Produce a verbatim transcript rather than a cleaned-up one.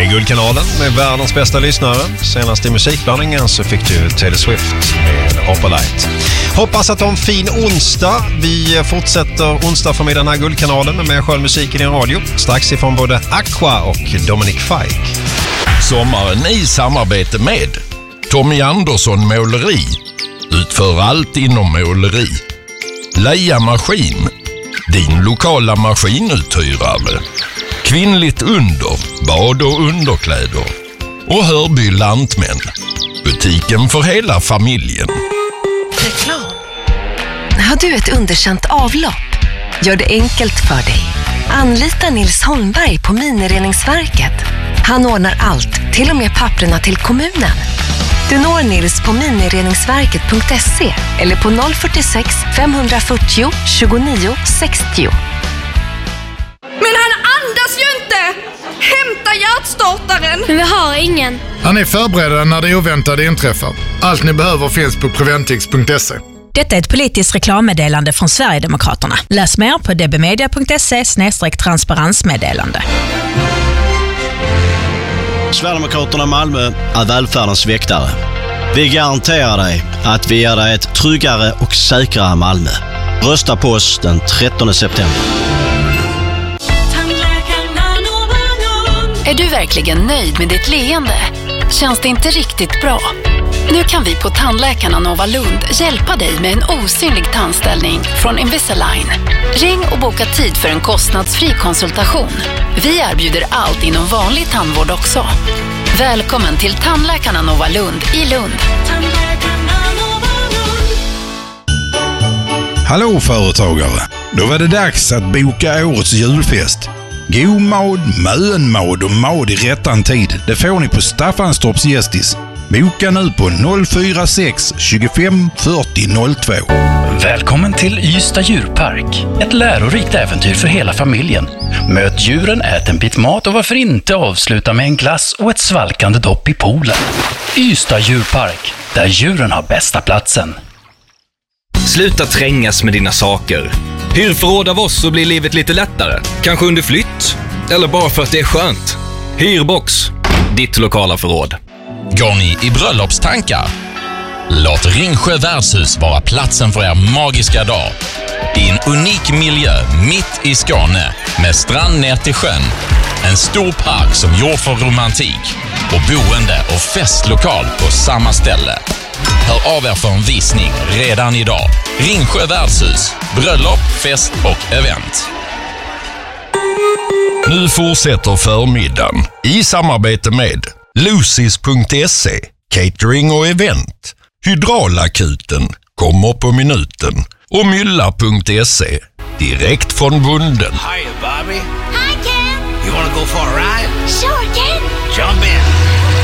Guldkanalen med världens bästa lyssnare. Senast i musikblandningen så fick du Taylor Swift med Opalite. Hoppas att du har en fin onsdag. Vi fortsätter onsdag för med den här Guldkanalen med mer skön musik i din radio. Strax ifrån både Aqua och Dominic Fike. Sommaren i samarbete med Tommy Andersson Måleri. Utför allt inom måleri. Leia Maskin. Din lokala maskinuthyrare. Kvinnligt under, bad och underkläder. Och Hörby Lantmän. Butiken för hela familjen. Reklam. Har du ett underkänt avlopp? Gör det enkelt för dig. Anlita Nils Holmberg på Minireningsverket. Han ordnar allt, till och med papperna till kommunen. Du når Nils på minireningsverket punkt se eller på noll fyrtiosex femhundrafyrtio tjugonio sextio. Men han andas ju inte! Hämta hjärtstartaren! Men vi har ingen. Han är förberedda när det oväntade inträffar. Allt ni behöver finns på preventix punkt se. Detta är ett politiskt reklammeddelande från Sverigedemokraterna. Läs mer på dbmedia punkt se snedstreck transparensmeddelande. Sverigedemokraterna Malmö är välfärdens väktare. Vi garanterar dig att vi ger dig ett tryggare och säkrare Malmö. Rösta på oss den trettonde september. Är du verkligen nöjd med ditt leende? Känns det inte riktigt bra? Nu kan vi på Tandläkarna Nova Lund hjälpa dig med en osynlig tandställning från Invisalign. Ring och boka tid för en kostnadsfri konsultation. Vi erbjuder allt inom vanlig tandvård också. Välkommen till Tandläkarna Nova Lund i Lund. Hallå företagare! Då var det dags att boka årets julfest. God mad, mönmad och mad i rättan tid. Det får ni på Staffanstorps Gästis. Boka nu på noll fyra sex tjugofem fyrtio noll två. Välkommen till Ystad djurpark. Ett lärorikt äventyr för hela familjen. Möt djuren, ät en bit mat och varför inte avsluta med en glass och ett svalkande dopp i poolen. Ystad djurpark, där djuren har bästa platsen. Sluta trängas med dina saker. Hyr förråd av oss så blir livet lite lättare. Kanske under flytt. Eller bara för att det är skönt. Hyrbox. Ditt lokala förråd. Går ni i bröllopstankar? Låt Ringsjö värdshus vara platsen för er magiska dag. I en unik miljö mitt i Skåne med strand ner till sjön. En stor park som gjord för romantik. Och boende och festlokal på samma ställe. Hör av er för en visning redan idag. Ringsjö värdshus, bröllop, fest och event. Nu fortsätter förmiddagen i samarbete med Lucis punkt se, catering och event. Hydraulakuten kommer på minuten. Och Mylla punkt se, direkt från bunden. Hi Bobby. Hi Ken. You wanna go for a ride? Sure Ken. Jump in.